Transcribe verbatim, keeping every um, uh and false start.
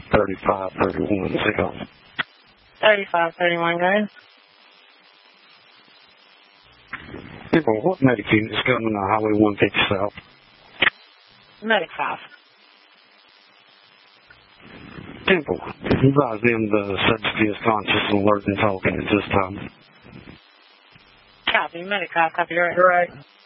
thirty-five thirty-one. Take off. thirty-five thirty-one, guys. People, what medic unit is coming on Highway one fifty South? Medic five. Temple, advise them the subject is conscious and alert and talking at this time. Copy, Medic five, copy, right. Right.